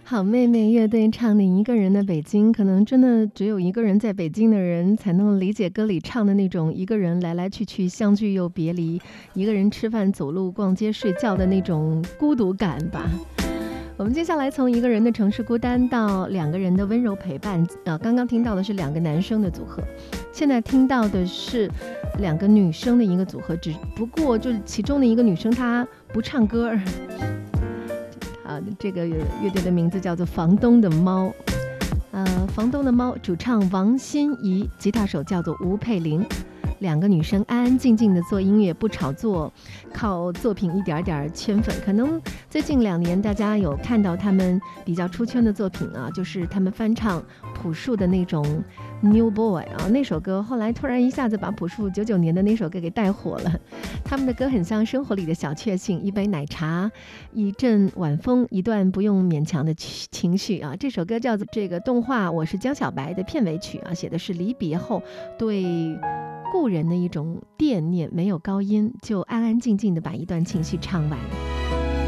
好妹妹乐队唱的《一个人的北京》，可能真的只有一个人在北京的人才能理解歌里唱的那种一个人来来去去，相聚又别离，一个人吃饭、走路、逛街、睡觉的那种孤独感吧。我们接下来从一个人的城市孤单到两个人的温柔陪伴。刚刚听到的是两个男生的组合，现在听到的是两个女生的一个组合，只不过就是其中的一个女生她不唱歌。这个乐队的名字叫做房东的猫。房东的猫主唱王心怡，吉他手叫做吴佩玲。两个女生安安静静的做音乐，不炒作，靠作品一点点圈粉。可能最近2年大家有看到他们比较出圈的作品啊，就是他们翻唱朴树的那种 New Boy 啊，那首歌后来突然一下子把朴树99年的那首歌给带火了。他们的歌很像生活里的小确幸，一杯奶茶，一阵晚风，一段不用勉强的情绪啊。这首歌叫做这个动画《我是江小白》的片尾曲啊，写的是离别后对故人的一种惦念，没有高音，就安安静静的把一段情绪唱完。